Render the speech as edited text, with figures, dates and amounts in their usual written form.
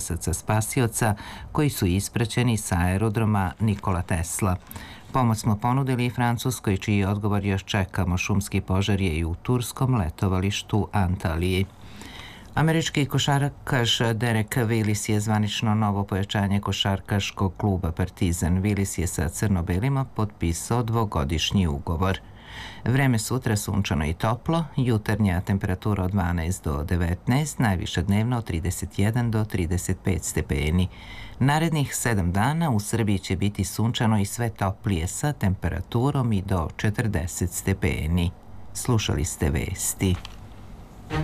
nosaca spasioca koji su ispraćeni sa aerodroma Nikola Tesla. Pomoć smo ponudili i Francuskoj, čiji odgovor još čekamo. Šumski požar je i u turskom letovalištu Antaliji. Američki košarkaš Derek Willis je zvanično novo pojačanje košarkaškog kluba Partizan. Willis je sa crno-belima potpisao dvogodišnji ugovor. Vreme sutra sunčano i toplo, jutarnja temperatura od 12 do 19, najviša dnevno od 31 do 35 stepeni. Narednih 7 dana u Srbiji će biti sunčano i sve toplije sa temperaturom i do 40 stepeni. Slušali ste vesti.